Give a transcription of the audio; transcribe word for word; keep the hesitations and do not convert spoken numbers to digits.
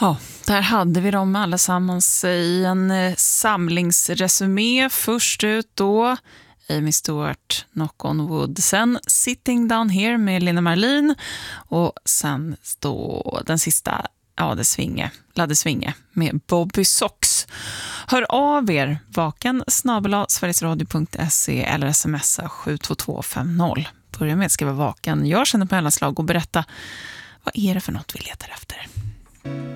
Ja, där hade vi dem allesammans i en eh, samlingsresumé. Först ut då Amy Stewart, Knock on Wood. Sen Sitting Down Here med Lina Marlin. Och sen då den sista, ja det svinge, Ladde Svinge med Bobby Sox. Hör av er, vaken snabel-a sverigesradio punkt se eller smsa sju två två fem noll. Börja med att skriva vaken, gör sen på mellanslag och berätta vad är det för något vi letar efter.